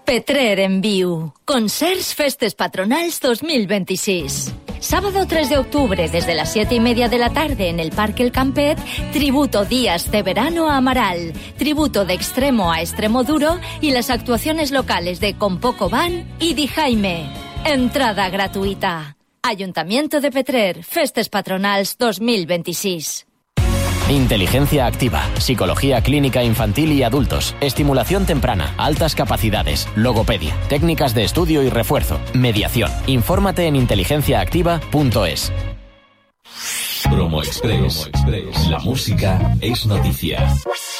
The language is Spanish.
Petrer en viu. Concerts Festes Patronals 2026. Sábado 3 de octubre, desde las 7:30 de la tarde en el Parque El Campet, tributo Días de Verano a Amaral, tributo de Extremo a Extremo Duro y las actuaciones locales de Con Poco Van y Di Jaime. Entrada gratuïta. Ayuntamiento de Petrer, Festes Patronals 2026. Inteligencia activa, psicología clínica infantil y adultos, estimulación temprana, altas capacidades, logopedia, técnicas de estudio y refuerzo, mediación. Infórmate en inteligenciaactiva.es. Promo Express. La música es noticia.